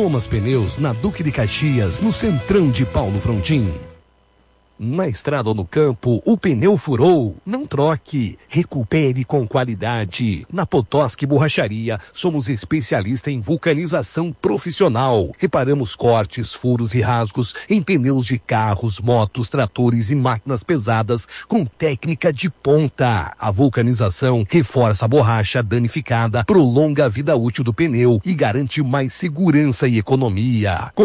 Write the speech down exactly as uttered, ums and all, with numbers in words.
Thomas Pneus, na Duque de Caxias, no centrão de Paulo Frontin. Na estrada ou no campo, o pneu furou? Não troque, recupere com qualidade. Na Potosky Borracharia, somos especialistas em vulcanização profissional. Reparamos cortes, furos e rasgos em pneus de carros, motos, tratores e máquinas pesadas com técnica de ponta. A vulcanização reforça a borracha danificada, prolonga a vida útil do pneu e garante mais segurança e economia.